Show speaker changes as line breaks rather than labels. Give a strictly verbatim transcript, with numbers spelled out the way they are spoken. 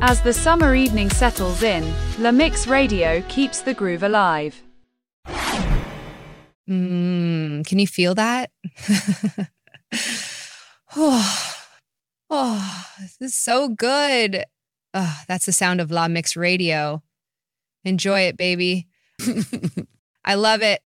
As the summer evening settles in, La Mix Radio keeps the groove alive.
Mm, can you feel that? oh, oh, this is so good. Oh, that's the sound of La Mix Radio. Enjoy it, baby. I love it.